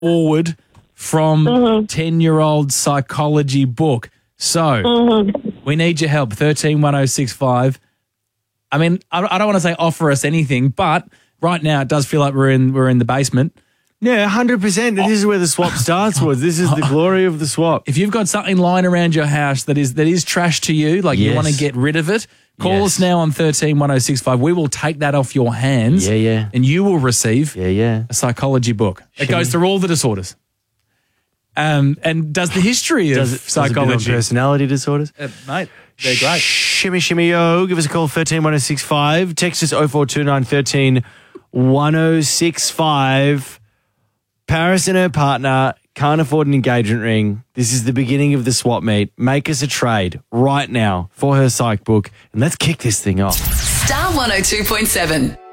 forward from 10-year-old psychology book. So we need your help, 131065. I mean, I don't want to say offer us anything, but right now it does feel like we're in the basement. Yeah, 100%. This is where the swap starts. This is the glory of the swap. If you've got something lying around your house that is trash to you, like you want to get rid of it, call us now on 131065. We will take that off your hands. Yeah. And you will receive a psychology book. It goes through all the disorders. And does the history of psychology. Does personality disorders. Mate, they're great. Shimmy, shimmy, yo. Give us a call, 131065. Text us 0429 13 1065. Paris and her partner can't afford an engagement ring. This is the beginning of the swap meet. Make us a trade right now for her psych book, and let's kick this thing off. Star 102.7.